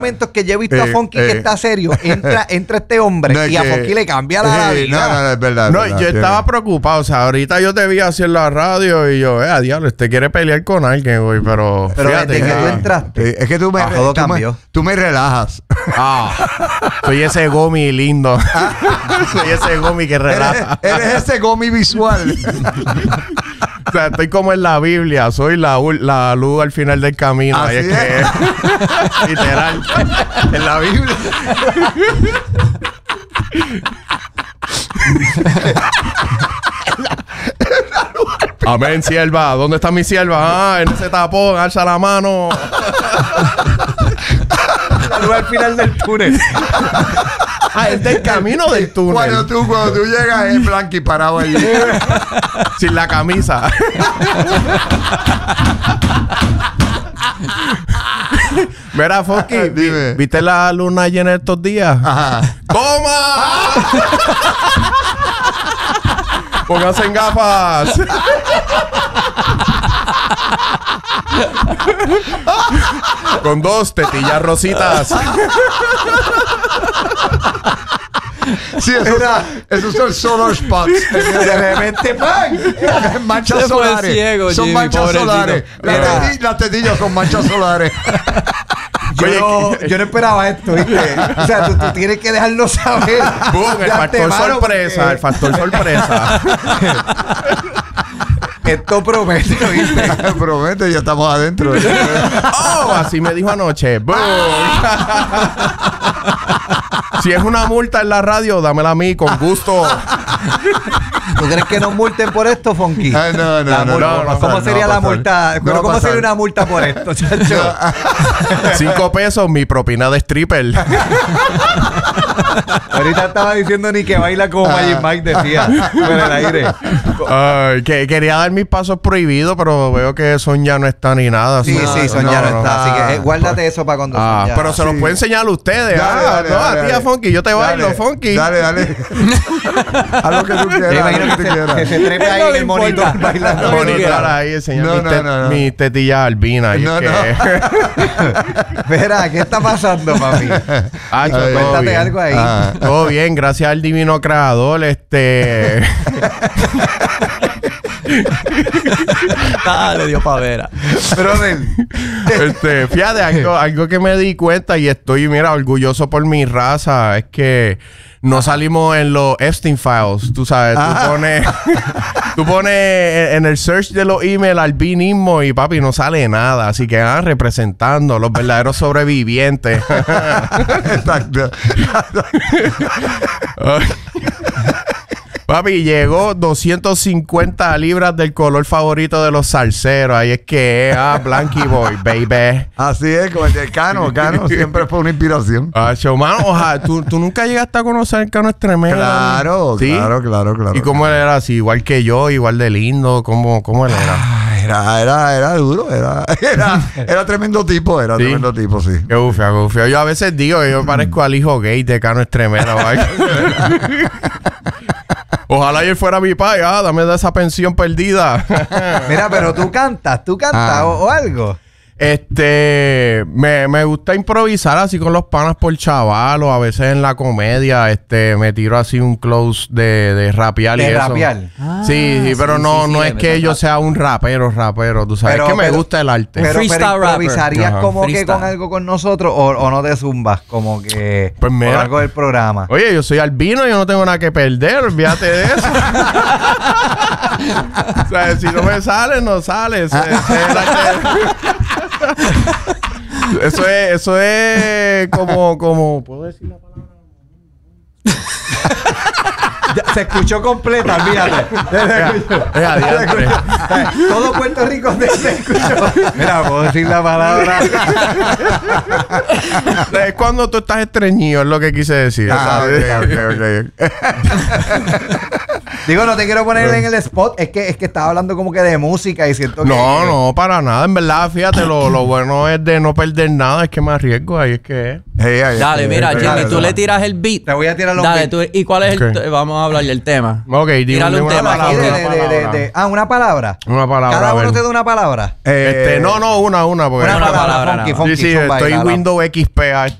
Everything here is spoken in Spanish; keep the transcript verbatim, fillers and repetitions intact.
momentos que yo he visto eh, a Funky eh. que está serio, entra, entra este hombre No, y a que- Funky le cambia la eh, vida. No, no, no, es verdad. es No, verdad, yo tiene- estaba preocupado. O sea, ahorita yo te vi así en la radio y yo, eh, a diablo, este quiere pelear con alguien, güey. Pero, Pero fíjate desde que tú que- entraste, Eh, es que tú me, Ah, todo tú, me, cambió. tú me relajas. Ah, soy ese gomi lindo. Soy ese gomi que Eres, relaja. eres ese gomi visual. O sea, estoy como en la Biblia. Soy la, ul- la luz al final del camino. Así Ahí es es. que, literal. En la Biblia. Amén, sierva. ¿Dónde está mi sierva? Ah, en ese tapón. Alza la mano. la luz al final del túnel. Ah, es del camino del túnel. Cuando tú, cuando tú llegas en blanco y parado allí. Sin la camisa. Mira, Funky, Dime. ¿viste la luna llena estos días? Ajá. ¡Toma! Pónganse en gafas. Con dos tetillas rositas. Sí, esos, esos son solar spots. De repente, ¡pam! Manchas Se fue solares. ciego, son Jimmy, manchas pobrecito. solares. Las Mira. teti- Las tetillas son manchas solares. Yo, Oye, no, yo no esperaba esto, ¿viste? O sea, tú, tú tienes que dejarlo saber. ¡Boom! El de factor antemano, sorpresa. porque El factor sorpresa. Esto promete, ¿viste? Promete, ya estamos adentro. ¡Oh! Así me dijo anoche. ¡Boom! Si es una multa en la radio, dámela a mí con gusto. ¿Tú crees que nos multen por esto, Funky? Ay, no, no, La no, multa. no va a pasar, ¿Cómo no sería va a la pasar. multa? No Pero va a ¿cómo pasar. sería una multa por esto, chacho? Cinco pesos, mi propina de stripper. Ahorita estaba diciendo ni que baila como Magic Mike decía por el aire. Ay, que quería dar mis pasos prohibidos, pero veo que Son ya no está ni nada. Sí, Son- sí, Son no, ya no, no. está. Así que eh, guárdate eso para cuando Ah, Son ya- pero se los Sí. puedo enseñar a ustedes. Dale, ah, dale, no, dale, a ti, a dale. Funky, yo te bailo, Dale, Funky. Dale, dale. Haz lo que tú Yo quieras. imagino haz lo que que tú se, que quieras. se trepe ahí No en le el importa. monitor bailando. No, Monitor quiero. ahí, enseñar No, mis, no, te- no, no. mis tetillas albinas. Y No, es que... Espera, ¿qué está pasando, papi? Ah, Ay, todo Cuéntate bien. algo ahí. Ah. Todo bien, gracias al divino creador. Este... Dale, Dios pavera. Brother, este, fíjate, algo, algo que me di cuenta y estoy, mira, orgulloso por mi raza, es que no salimos en los Epstein Files, tú sabes, tú Ajá. pones, tú pones en el search de los emails albinismo y papi, no sale nada, así que ah, representando los verdaderos sobrevivientes. Exacto. Papi, llegó doscientas cincuenta libras del color favorito de los salseros. Ahí es que es, ah, Blanky Boy, baby. Así es, como el de Cano. Cano siempre fue una inspiración. Ah, show, mano, ojalá, ¿tú, tú nunca llegaste a conocer el Cano Estremera. Claro, ¿Sí? claro, claro, claro. ¿Y cómo él era así? Igual que yo, igual de lindo. ¿Cómo, cómo él era? Ah, Era, era, era duro, era, era, era tremendo tipo, era ¿Sí? tremendo tipo, sí. Qué bufia, qué bufia. Yo a veces digo que yo parezco al hijo gay de Cano Estremera. ¿vale? Ojalá él fuera mi pai. Ah, dame de esa pensión perdida. mira, pero tú cantas, tú cantas Ah. o, o algo. Este, me, me gusta improvisar así con los panas por chaval o a veces en la comedia, este, me tiro así un close de, de rapear y De eso. rapear. Ah, sí, sí, pero sí, no, sí, no sí, es me que gusta. yo sea un rapero, rapero, tú sabes, Pero- es que me pero- gusta el arte. Pero, Freestyle pero rapper. improvisarías Ajá. como que Freestyle. con algo con nosotros o, o no te zumbas, como que Pues mira. por algo del programa. Oye, yo soy albino, yo no tengo nada que perder, olvídate de eso. O sea, si no me sale, no sale. Ese- ese es el arte. Eso es, eso es como, como, ¿puedo decir la palabra? Ya, se escuchó completa, olvídate. Es adiante. Todo Puerto Rico te, te escuchó. Mira, puedo decir la palabra. Es cuando tú estás estreñido, es lo que quise decir. Ah, ¿sabes? ok, ok, ok. Digo, no te quiero poner en el spot. Es que, es que estaba hablando como que de música y siento que... No, no, para nada. En verdad, fíjate, lo, lo bueno es de no perder nada, es que me arriesgo, ahí es que es. Hey, hey, Dale, hey, mira, hey, Jimmy, dale, tú dale. le tiras el beat. Te voy a tirar los Dale, beats. tú, ¿y cuál es el Ok. te- vamos a hablar del tema? Ok, dime, Tírale un dime tema una aquí Aquí de- palabra. de- de- de- de- ah, una palabra. Una palabra, Cada a uno ver. te da una palabra. Eh, Este, no, no, una, una. Porque Una, Una palabra, palabra, funky, nada más. sí, funky, sí, zumba, estoy baila. Windows X P a